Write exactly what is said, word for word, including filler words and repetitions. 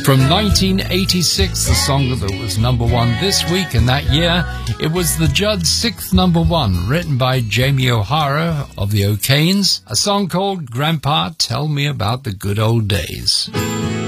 From nineteen eighty-six, the song that was number one this week and that year, it was the Judds' sixth number one, written by Jamie O'Hara of the O'Kanes, a song called Grandpa, Tell Me About the Good Old Days.